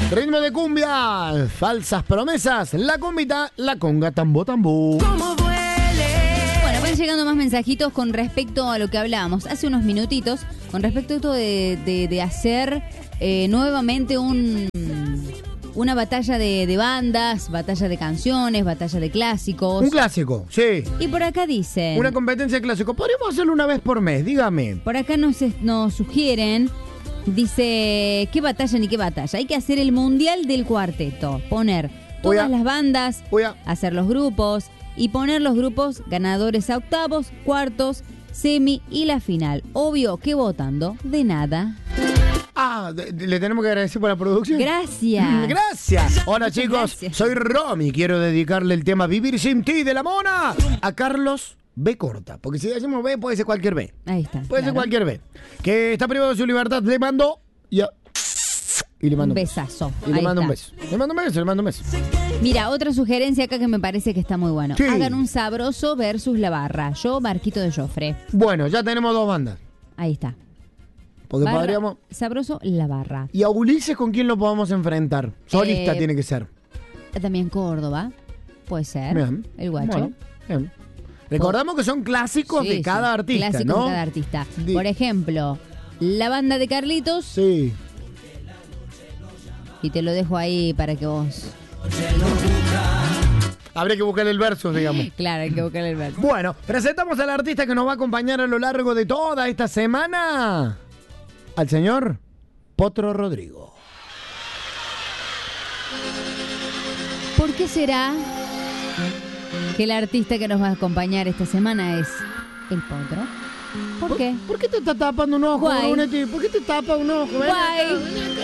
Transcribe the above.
Ritmo de cumbia, falsas promesas, la cumbita, la conga, tambo, tambo. Bueno, van llegando más mensajitos con respecto a lo que hablábamos hace unos minutitos, con respecto a esto de hacer nuevamente una batalla de bandas, batalla de canciones, batalla de clásicos. Un clásico, sí. Y por acá dicen... Una competencia de clásico. Podríamos hacerlo una vez por mes, dígame. Por acá nos sugieren, dice, ¿qué batalla ni qué batalla? Hay que hacer el mundial del cuarteto, poner todas las bandas, hacer los grupos y poner los grupos ganadores a octavos, cuartos, semi y la final. Obvio que votando de nada. ¿Le tenemos que agradecer por la producción? Gracias. Gracias. Hola Muchas chicos, gracias. soy Romy. Quiero dedicarle el tema Vivir sin ti de la Mona a Carlos B. Corta. Porque si decimos B, puede ser cualquier B. Ahí está. Puede ser cualquier B. Que está privado de su libertad. Le mando... Y le mando un besazo. Y le Ahí mando un está. beso. Le mando un beso. Mira, otra sugerencia acá que me parece que está muy bueno. Sí. Hagan un Sabroso versus La Barra. Yo, Marquito de Joffre. Bueno, ya tenemos dos bandas. Ahí está. Porque Barra, podríamos... Sabroso, La Barra. ¿Y a Ulises con quién lo podemos enfrentar? Solista tiene que ser. También Córdoba. Puede ser. Bien. El guacho. Bueno, bien. Recordamos que son clásicos de cada artista, clásicos ¿no? de cada artista. Por ejemplo, la banda de Carlitos. Sí. Y te lo dejo ahí para que vos... Habría que buscar el verso, digamos. Claro, hay que buscar el verso. Bueno, presentamos al artista que nos va a acompañar a lo largo de toda esta semana. Al señor Potro Rodrigo. ¿Por qué será que el artista que nos va a acompañar esta semana es el Potro? ¿Por qué? ¿Por qué te está tapando un ojo, Guay. Brunetti? ¿Por qué te tapa un ojo? Ven acá, Guay. ven acá.